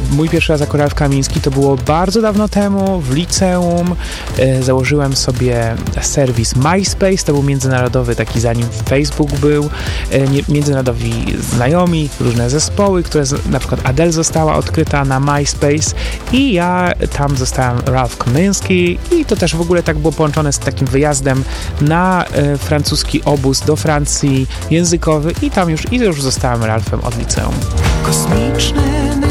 Mój pierwszy raz jako Ralf Kamiński to było bardzo dawno temu, w liceum. Założyłem sobie serwis MySpace, to był międzynarodowy, taki zanim Facebook był. Międzynarodowi znajomi, różne zespoły, które na przykład Adele została odkryta na MySpace i ja tam zostałem Ralf Kamiński i to też w ogóle tak było połączone z takim wyjazdem na francuski obóz do Francji językowy i tam już zostałem Ralfem od liceum. Kosmiczne